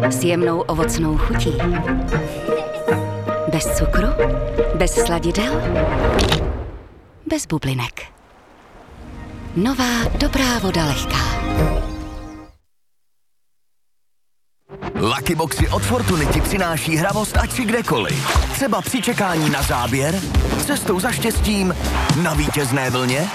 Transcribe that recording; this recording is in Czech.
S jemnou ovocnou chutí. Bez cukru, bez sladidel, bez bublinek. Nová dobrá voda lehká. Lucky Boxy od Fortuny ti přináší hravost ať si kdekoliv. Třeba při čekání na záběr, cestou za štěstím, na vítězné vlně